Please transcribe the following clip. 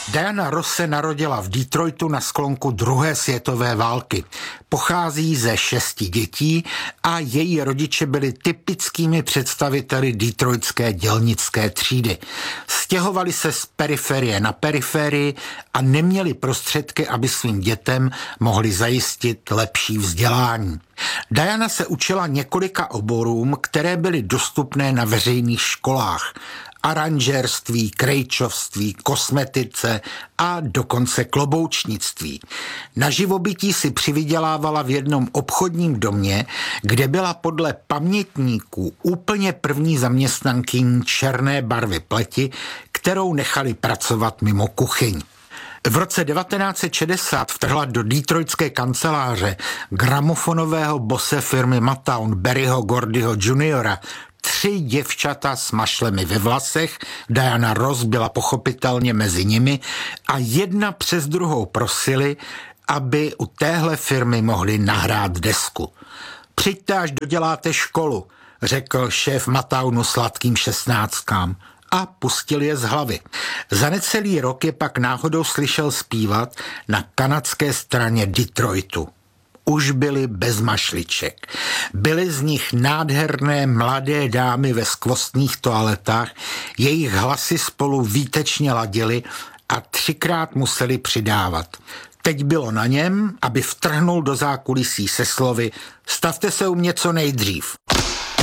Diana Ross se narodila v Detroitu na sklonku druhé světové války. Pochází ze 6 dětí a její rodiče byli typickými představiteli detroitské dělnické třídy. Stěhovali se z periferie na periferii a neměli prostředky, aby svým dětem mohli zajistit lepší vzdělání. Diana se učila několika oborům, které byly dostupné na veřejných školách. Aranžérství, krejčovství, kosmetice a dokonce kloboučnictví. Na živobytí si přivydělávala v jednom obchodním domě, kde byla podle pamětníků úplně první zaměstnankyní černé barvy pleti, kterou nechali pracovat mimo kuchyň. V roce 1960 vtrhla do detroitské kanceláře gramofonového bose firmy Motown Berryho Gordyho Jr. 3 děvčata s mašlemi ve vlasech, Diana Ross byla pochopitelně mezi nimi a jedna přes druhou prosili, aby u téhle firmy mohli nahrát desku. Přijďte, až doděláte školu, řekl šéf Motownu sladkým 16kám. A pustil je z hlavy. Za necelý rok je pak náhodou slyšel zpívat na kanadské straně Detroitu. Už byly bez mašliček. Byly z nich nádherné mladé dámy ve skvostných toaletách, jejich hlasy spolu výtečně ladily a 3krát museli přidávat. Teď bylo na něm, aby vtrhnul do zákulisí se slovy: stavte se u mě co nejdřív.